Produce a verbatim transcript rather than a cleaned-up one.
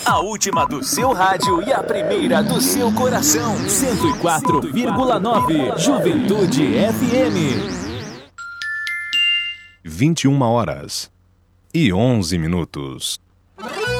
A última do seu rádio e a primeira do seu coração. cento e quatro vírgula nove Juventude F M. vinte e uma horas e onze minutos.